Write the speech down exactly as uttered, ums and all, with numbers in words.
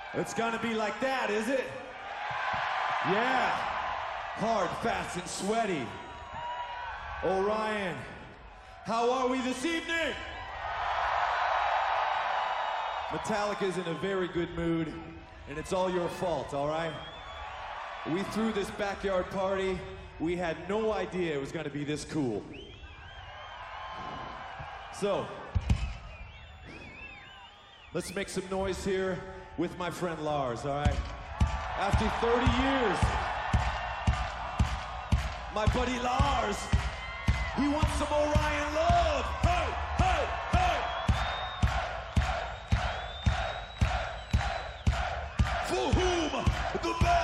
It's gonna be like that, is it? Yeah. Hard, fast, and sweaty. Orion, how are we this evening? Metallica's in a very good mood, and it's all your fault, all right? We threw this backyard party. We had no idea it was gonna be this cool. So, let's make some noise here with my friend Lars, all right? After thirty years, my buddy Lars, he wants some Orion love. Hey, hey, hey! For whom the bell